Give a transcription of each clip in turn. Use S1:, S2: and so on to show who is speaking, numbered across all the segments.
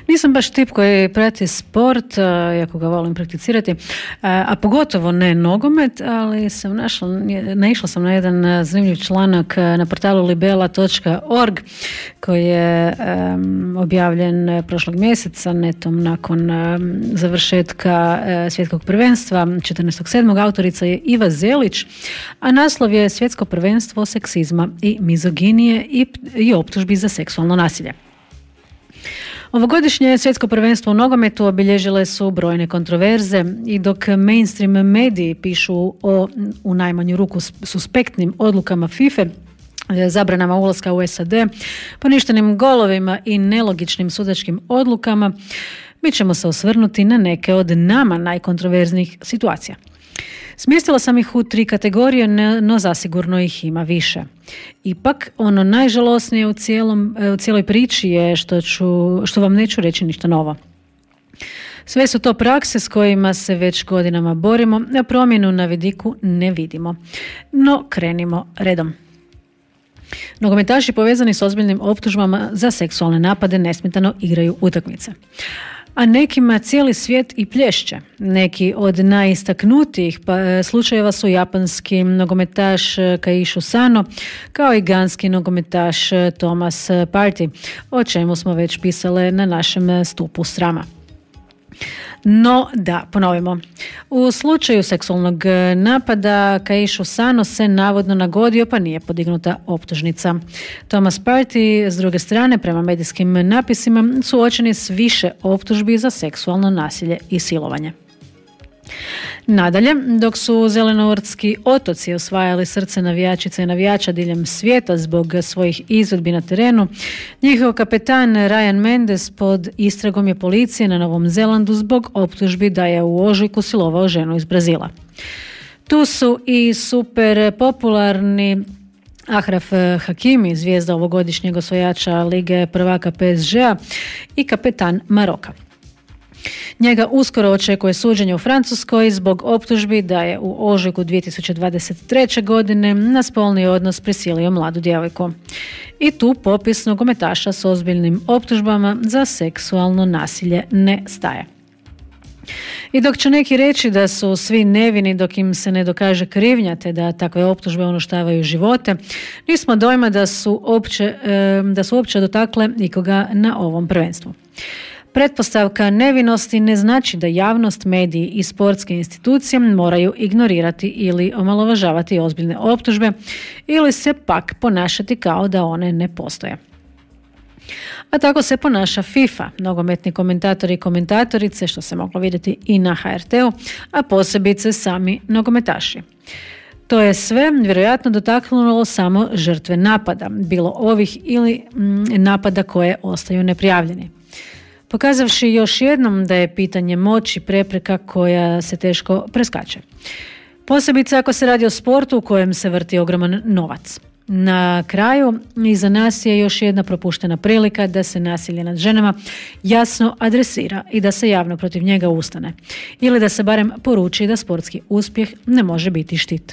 S1: Nisam baš tip koji prati sport, iako ga volim prakticirati, a pogotovo ne nogomet, ali naišla sam na jedan zanimljiv članak na portalu libela.org koji je objavljen prošlog mjeseca, netom nakon završetka svjetskog prvenstva 14.7. Autorica je Iva Zelić, a naslov je Svjetsko prvenstvo seksizma i mizoginije i optužbi za seksualno nasilje. Ovogodišnje svjetsko prvenstvo u nogometu obilježile su brojne kontroverze i dok mainstream mediji pišu o u najmanju ruku suspektnim odlukama FIFA, zabranama ulaska u SAD, poništenim golovima i nelogičnim sudačkim odlukama, mi ćemo se osvrnuti na neke od nama najkontroverznijih situacija. Smjestila sam ih u 3 kategorije, no zasigurno ih ima više. Ipak, ono najžalosnije u cijeloj priči je što vam neću reći ništa novo. Sve su to prakse s kojima se već godinama borimo, a promjenu na vidiku ne vidimo. No, krenimo redom. Nogometaši povezani s ozbiljnim optužbama za seksualne napade nesmetano igraju utakmice. A nekima cijeli svijet i plješće. Neki od najistaknutijih slučajeva su japanski nogometaš Kaishu Sano, kao i ganski nogometaš Thomas Partey, o čemu smo već pisale na našem stupu srama. No, da, ponovimo. U slučaju seksualnog napada Kaishu Sano se navodno nagodio, pa nije podignuta optužnica. Thomas Partey, s druge strane, prema medijskim napisima, suočeni s više optužbi za seksualno nasilje i silovanje. Nadalje, dok su zelenoortski otoci osvajali srce navijačica i navijača diljem svijeta zbog svojih izvedbi na terenu, njihov kapetan Ryan Mendes pod istragom je policije na Novom Zelandu zbog optužbi da je u ožujku silovao ženu iz Brazila. Tu su i super popularni Achraf Hakimi, zvijezda ovogodišnjeg osvajača Lige prvaka PSG-a i kapetan Maroka. Njega uskoro očekuje suđenje u Francuskoj zbog optužbi da je u ožujku 2023. godine na spolni odnos prisilio mladu djevojku. I tu popis nogometaša s ozbiljnim optužbama za seksualno nasilje ne staje. I dok će neki reći da su svi nevini dok im se ne dokaže krivnja te da takve optužbe uništavaju živote, nismo dojma da su uopće dotakle ikoga na ovom prvenstvu. Pretpostavka nevinosti ne znači da javnost, mediji i sportske institucije moraju ignorirati ili omalovažavati ozbiljne optužbe ili se pak ponašati kao da one ne postoje. A tako se ponaša FIFA, nogometni komentatori i komentatorice, što se moglo vidjeti i na HRT-u, a posebice sami nogometaši. To je sve vjerojatno dotaknulo samo žrtve napada, bilo ovih ili napada koje ostaju neprijavljeni. Pokazavši još jednom da je pitanje moći prepreka koja se teško preskače. Posebice ako se radi o sportu u kojem se vrti ogroman novac. Na kraju, iza nas je još jedna propuštena prilika da se nasilje nad ženama jasno adresira i da se javno protiv njega ustane. Ili da se barem poruči da sportski uspjeh ne može biti štit.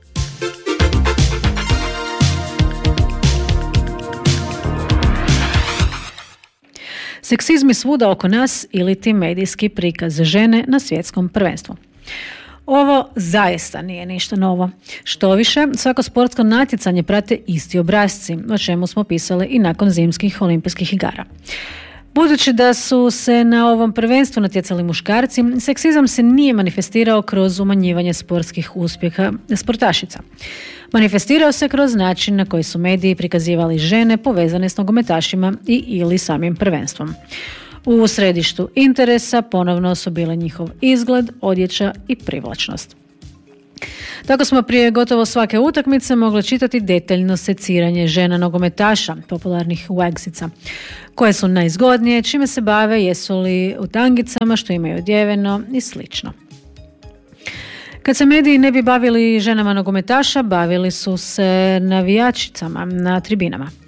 S1: Seksizmi svuda oko nas ili ti medijski prikaz žene na svjetskom prvenstvu. Ovo zaista nije ništa novo. Štoviše, svako sportsko natjecanje prate isti obrasci, o čemu smo pisali i nakon zimskih olimpijskih igara. Budući da su se na ovom prvenstvu natjecali muškarci, seksizam se nije manifestirao kroz umanjivanje sportskih uspjeha sportašica. Manifestirao se kroz način na koji su mediji prikazivali žene povezane s nogometašima i ili samim prvenstvom. U središtu interesa ponovno su bile njihov izgled, odjeća i privlačnost. Tako smo prije gotovo svake utakmice mogli čitati detaljno seciranje žena nogometaša, popularnih wagsica, koje su najzgodnije, čime se bave, jesu li u tangicama, što imaju odjeveno i slično. Kad se mediji ne bi bavili ženama nogometaša, bavili su se navijačicama na tribinama.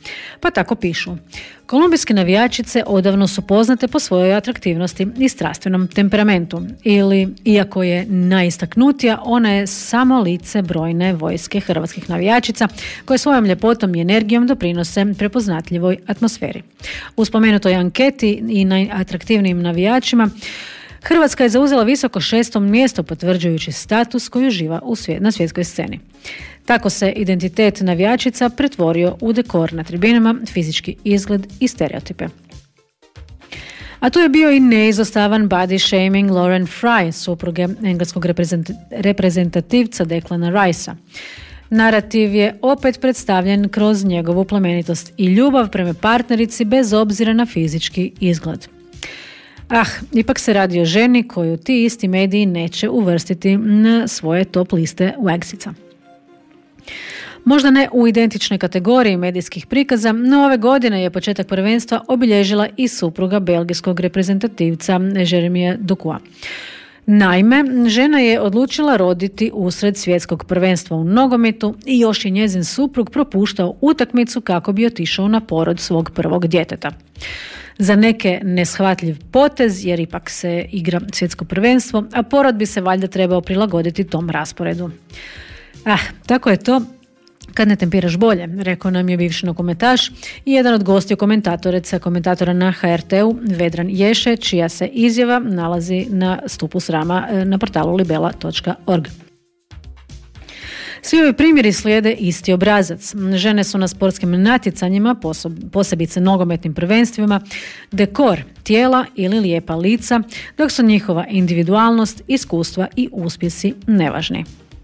S1: Pa tako pišu. Kolumbijske navijačice odavno su poznate po svojoj atraktivnosti i strastvenom temperamentu. Ili, iako je najistaknutija, ona je samo lice brojne vojske hrvatskih navijačica koje svojom ljepotom i energijom doprinose prepoznatljivoj atmosferi. U spomenutoj anketi i najatraktivnijim navijačima Hrvatska je zauzela visoko 6. mjesto potvrđujući status koji uživa na svjetskoj sceni. Tako se identitet navijačica pretvorio u dekor na tribinama, fizički izgled i stereotipe. A tu je bio i neizostavan body shaming Lauren Fry, supruge engleskog reprezentativca Declana Ricea. Narativ je opet predstavljen kroz njegovu plemenitost i ljubav prema partnerici bez obzira na fizički izgled. Ipak se radi o ženi koju ti isti mediji neće uvrstiti na svoje top liste waxica. Možda ne u identičnoj kategoriji medijskih prikaza, no ove godine je početak prvenstva obilježila i supruga belgijskog reprezentativca Jeremija Docua. Naime, žena je odlučila roditi usred svjetskog prvenstva u nogometu i još je njezin suprug propuštao utakmicu kako bi otišao na porod svog prvog djeteta. Za neke neshvatljiv potez, jer ipak se igra svjetsko prvenstvo, a porod bi se valjda trebao prilagoditi tom rasporedu. Tako je to kad ne tempiraš bolje, rekao nam je bivši nogometaš i jedan od gostiju komentatora na HRT-u, Vedran Ješe, čija se izjava nalazi na stupu srama na portalu libela.org. Svi ovi primjeri slijede isti obrazac. Žene su na sportskim natjecanjima, posebice nogometnim prvenstvima, dekor tijela ili lijepa lica, dok su njihova individualnost, iskustva i uspjesi nevažni.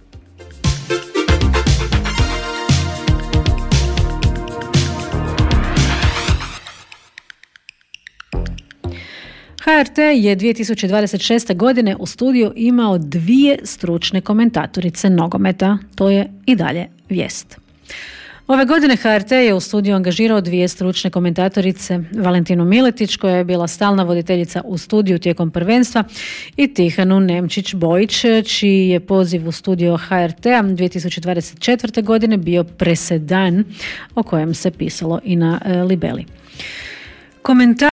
S1: HRT je 2026. godine u studiju imao 2 stručne komentatorice nogometa. To je i dalje vijest. Ove godine HRT je u studiju angažirao 2 stručne komentatorice, Valentinu Miletić, koja je bila stalna voditeljica u studiju tijekom prvenstva, i Tihanu Nemčić-Bojić, čiji je poziv u studio HRT-a 2024. godine bio presedan o kojem se pisalo i na Libeli. Komentar